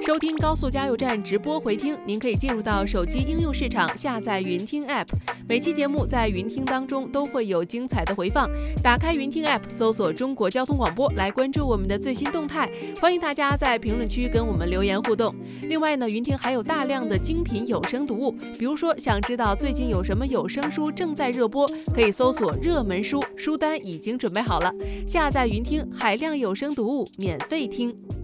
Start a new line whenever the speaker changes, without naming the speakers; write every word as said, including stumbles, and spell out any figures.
收听高速加油站直播回听，您可以进入到手机应用市场下载云听 App， 每期节目在云听当中都会有精彩的回放。打开云听 App， 搜索中国交通广播来关注我们的最新动态，欢迎大家在评论区跟我们留言互动。另外呢，云听还有大量的精品有声读物，比如说想知道最近有什么有声书正在热播，可以搜索热门书，书单已经准备好了。下载云听海量有声读物，免费听。